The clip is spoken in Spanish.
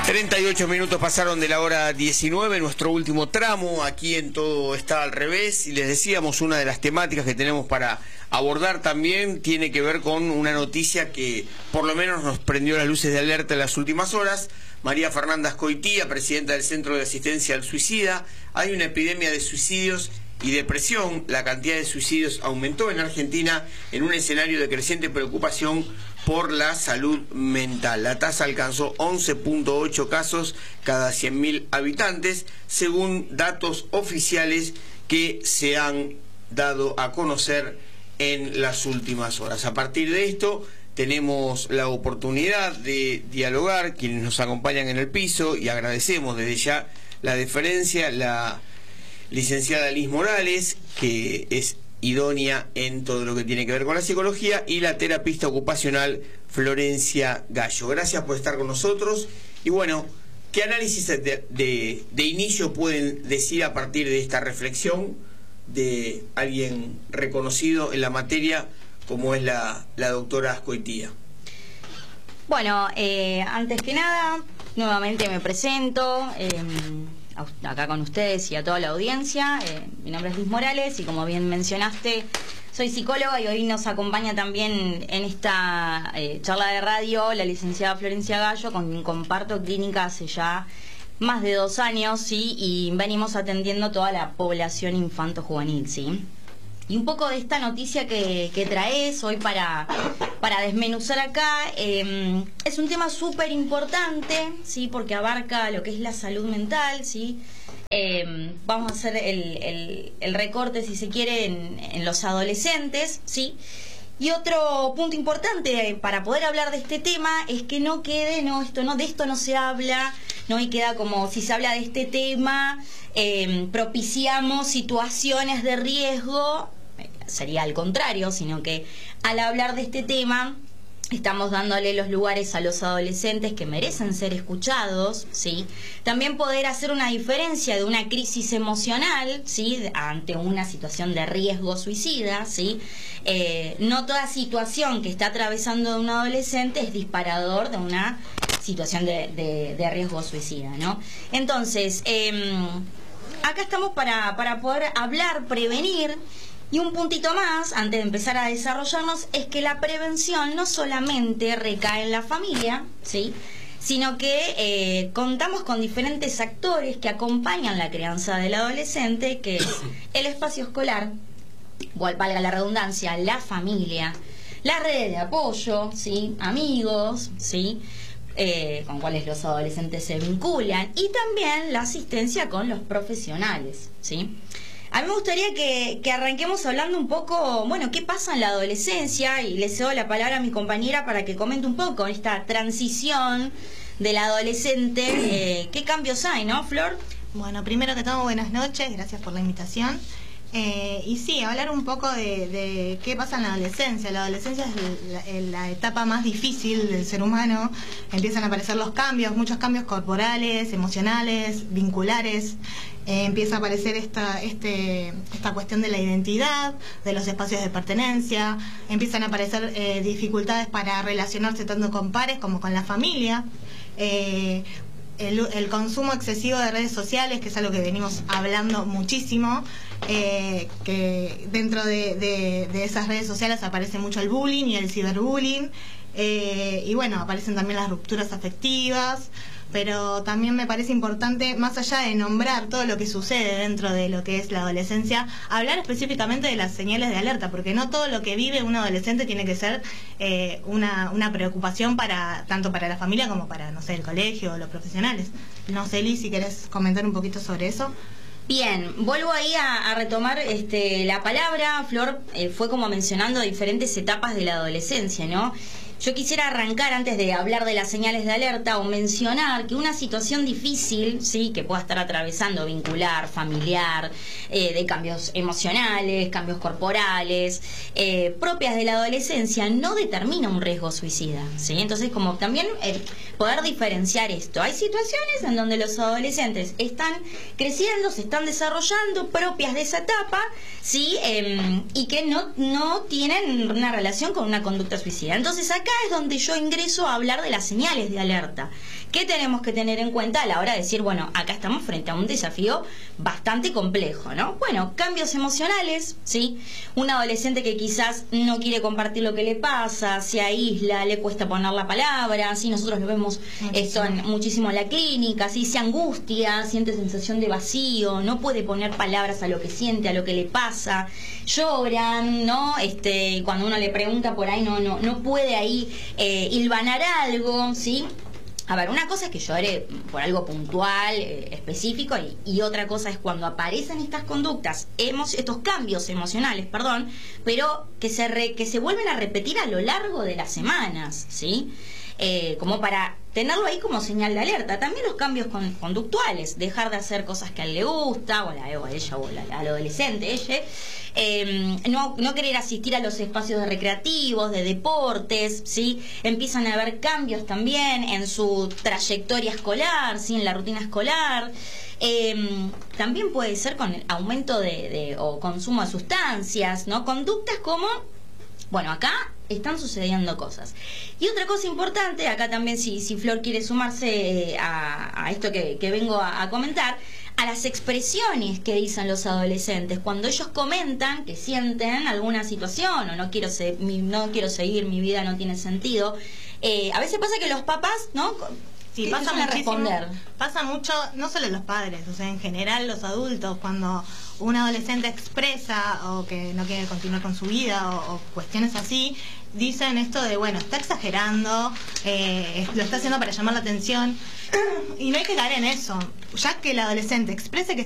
38 minutos pasaron de la hora 19, nuestro último tramo, aquí en Todo Está al Revés, y les decíamos, una de las temáticas que tenemos para abordar también tiene que ver con una noticia que por lo menos nos prendió las luces de alerta en las últimas horas. María Fernanda Azcoitía, presidenta del Centro de Asistencia al Suicida. Hay una epidemia de suicidios y depresión. La cantidad de suicidios aumentó en Argentina en un escenario de creciente preocupación por la salud mental. La tasa alcanzó 11.8 casos cada 100.000 habitantes, según datos oficiales que se han dado a conocer en las últimas horas. A partir de esto tenemos la oportunidad de dialogar, quienes nos acompañan en el piso, y agradecemos desde ya la deferencia, la licenciada Liz Morales, que es idónea en todo lo que tiene que ver con la psicología, y la terapista ocupacional Florencia Gallo. Gracias por estar con nosotros. Y bueno, ¿qué análisis de inicio pueden decir a partir de esta reflexión de alguien reconocido en la materia como es la doctora Azcoitía? Bueno, antes que nada, nuevamente me presento acá con ustedes y a toda la audiencia. Mi nombre es Liz Morales y, como bien mencionaste, soy psicóloga, y hoy nos acompaña también en esta charla de radio la licenciada Florencia Gallo, con quien comparto clínica hace ya más de 2 años, ¿sí? Y venimos atendiendo toda la población infanto-juvenil, ¿sí? Y un poco de esta noticia que traes hoy para desmenuzar acá, es un tema súper importante, ¿sí? Porque abarca lo que es la salud mental, ¿sí? Vamos a hacer el recorte, si se quiere, en los adolescentes, ¿sí? Y otro punto importante para poder hablar de este tema es que no quede, de esto no se habla, ¿no? Y queda como, si se habla de este tema, propiciamos situaciones de riesgo. Sería al contrario, sino que al hablar de este tema estamos dándole los lugares a los adolescentes que merecen ser escuchados, ¿sí? También poder hacer una diferencia de una crisis emocional, ¿sí? Ante una situación de riesgo suicida, ¿sí? No toda situación que está atravesando un adolescente es disparador de una situación de riesgo suicida, ¿no? Entonces, acá estamos para poder hablar, prevenir. Y un puntito más, antes de empezar a desarrollarnos, es que la prevención no solamente recae en la familia, ¿sí? Sino que contamos con diferentes actores que acompañan la crianza del adolescente, que es el espacio escolar, igual valga la redundancia, la familia, las redes de apoyo, ¿sí? Amigos, ¿sí? Con cuales los adolescentes se vinculan, y también la asistencia con los profesionales, ¿sí? A mí me gustaría que arranquemos hablando un poco, bueno, qué pasa en la adolescencia, y le cedo la palabra a mi compañera para que comente un poco esta transición del adolescente. ¿Qué cambios hay, no, Flor? Bueno, primero que todo, buenas noches, gracias por la invitación. Y sí, hablar un poco de qué pasa en la adolescencia. La adolescencia es la etapa más difícil del ser humano. Empiezan a aparecer los cambios, muchos cambios corporales, emocionales, vinculares. Empieza a aparecer esta cuestión de la identidad, de los espacios de pertenencia. Empiezan a aparecer dificultades para relacionarse tanto con pares como con la familia. El consumo excesivo de redes sociales, que es algo que venimos hablando muchísimo, que dentro de esas redes sociales aparece mucho el bullying y el ciberbullying, y bueno, aparecen también las rupturas afectivas. Pero también me parece importante, más allá de nombrar todo lo que sucede dentro de lo que es la adolescencia, hablar específicamente de las señales de alerta, porque no todo lo que vive un adolescente tiene que ser una preocupación tanto para la familia como para, no sé, el colegio o los profesionales. No sé, Liz, si querés comentar un poquito sobre eso. Bien, vuelvo ahí a retomar la palabra. Flor fue como mencionando diferentes etapas de la adolescencia, ¿no? Yo quisiera arrancar, antes de hablar de las señales de alerta, o mencionar que una situación difícil, sí, que pueda estar atravesando, vincular, familiar, de cambios emocionales, cambios corporales, propias de la adolescencia, no determina un riesgo suicida, ¿sí? Entonces, como también poder diferenciar esto. Hay situaciones en donde los adolescentes están creciendo, se están desarrollando, propias de esa etapa, ¿sí? Y que no tienen una relación con una conducta suicida. Entonces, acá acá es donde yo ingreso a hablar de las señales de alerta. ¿Qué tenemos que tener en cuenta a la hora de decir, bueno, acá estamos frente a un desafío bastante complejo, ¿no? Bueno, cambios emocionales, ¿sí? Un adolescente que quizás no quiere compartir lo que le pasa, se aísla, le cuesta poner la palabra, ¿sí? Nosotros lo vemos esto muchísimo en la clínica, ¿sí? Se angustia, siente sensación de vacío, no puede poner palabras a lo que siente, a lo que le pasa, lloran, ¿no? Cuando uno le pregunta por ahí, no puede ahí hilvanar algo, ¿sí? A ver, una cosa es que llore por algo puntual, específico, y otra cosa es cuando aparecen estas conductas, estos cambios emocionales, pero que se vuelven a repetir a lo largo de las semanas, ¿sí? Como para tenerlo ahí como señal de alerta. También los cambios conductuales, dejar de hacer cosas que a él le gusta, o a ella, o al adolescente, no querer asistir a los espacios recreativos, de deportes, ¿sí? Empiezan a haber cambios también en su trayectoria escolar, ¿sí? En la rutina escolar. También puede ser con el aumento o consumo de sustancias, ¿no? Conductas como, bueno, acá están sucediendo cosas. Y otra cosa importante, acá también si Flor quiere sumarse a esto que vengo a comentar, a las expresiones que dicen los adolescentes cuando ellos comentan que sienten alguna situación o no quiero seguir, mi vida no tiene sentido. A veces pasa que los papás, ¿no? Sí, pasa mucho, no solo los padres, o sea, en general los adultos, cuando un adolescente expresa o que no quiere continuar con su vida o cuestiones así, dicen esto de, bueno, está exagerando, lo está haciendo para llamar la atención, y no hay que caer en eso, ya que el adolescente exprese que